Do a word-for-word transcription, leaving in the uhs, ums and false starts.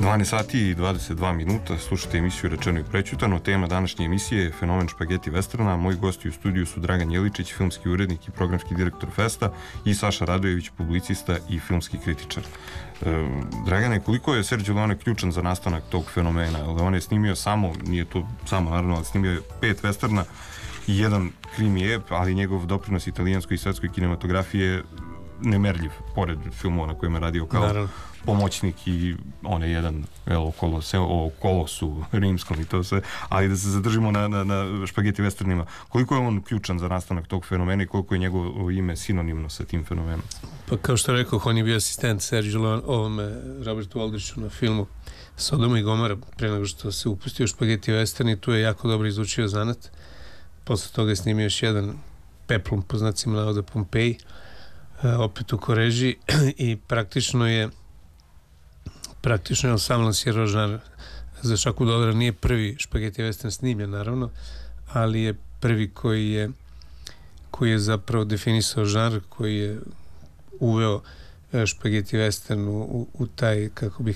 dvanaest sati i dvadeset dva minuta, slušate emisiju Rečeno i prećutano. Tema današnje emisije je fenomen špageti westerna. Moji gosti u studiju su Dragan Jeličić, filmski urednik i programski direktor Festa, i Saša Radojević, publicista i filmski kritičar. E, Dragane, koliko je Sergio Leone ključan za nastanak tog fenomena? Leone je snimio samo, nije to samo naravno, ali snimio je pet westerna i jedan krimi ep, ali njegov doprinos italijanskoj i svetskoj kinematografiji je nemerljiv, pored filmova na kojima je radio kao naravno pomoćnik i on je jedan el, okolo, se, o kolosu rimskom i to sve, ali da se zadržimo na, na, na špageti westernima. Koliko je on ključan za nastanak tog fenomena i koliko je njegovo ime sinonimno sa tim fenomenom? Pa kao što rekao, on je bio asistent Sergio Leone, ovome Robertu Aldrichu na filmu Sodoma i Gomora, pre nego što se upustio u špageti western, i tu je jako dobro izučio zanat. Posle toga je snimio još jedan peplom, po znacima navoda, Pompeji, opet u Koreži, i praktično je praktično je on sam lansirao žanr. Za šaku dolara nije prvi špageti western snimljen, naravno, ali je prvi koji je koji je zapravo definisao žanr, koji je uveo špageti western u, u, u taj, kako bih